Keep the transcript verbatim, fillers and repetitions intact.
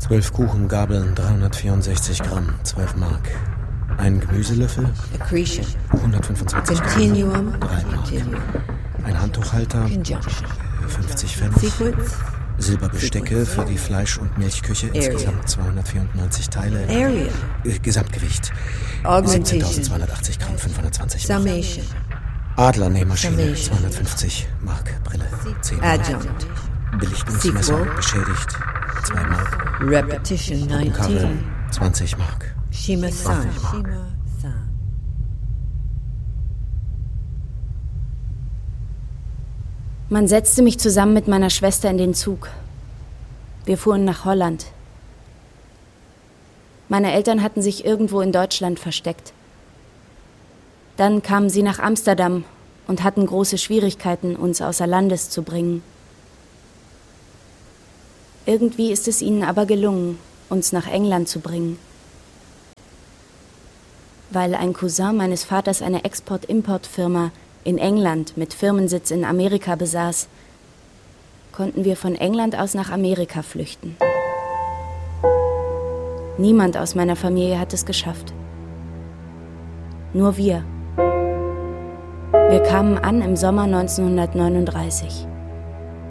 Zwölf Kuchengabeln, dreihundertvierundsechzig Gramm, zwölf Mark. Ein Gemüselöffel, Accretion. hundertfünfundzwanzig Continuum. Gramm, drei Mark. Continuum. Ein Handtuchhalter, Conjunction. fünfzig Pfennig. Sequence. Silberbestecke für die Fleisch- und Milchküche, Area. insgesamt zweihundertvierundneunzig Teile. Area. Äh, Gesamtgewicht Augmentation. siebzehntausendzweihundertachtzig Gramm, fünfhundertzwanzig Mark. Summation. Adlernähmaschine, Summation. zweihundertfünfzig Mark. Brille, zehn Mark. Adjunct. Belichtungsmesser, Sequel. beschädigt, zwei Mark. Repetition Karre, nineteen. zwanzig Mark. Shima-san. Man setzte mich zusammen mit meiner Schwester in den Zug. Wir fuhren nach Holland. Meine Eltern hatten sich irgendwo in Deutschland versteckt. Dann kamen sie nach Amsterdam und hatten große Schwierigkeiten, uns außer Landes zu bringen. Irgendwie ist es ihnen aber gelungen, uns nach England zu bringen. Weil ein Cousin meines Vaters eine Export-Import-Firma in England mit Firmensitz in Amerika besaß, konnten wir von England aus nach Amerika flüchten. Niemand aus meiner Familie hat es geschafft. Nur wir. Wir kamen an im Sommer neunzehnhundertneununddreißig.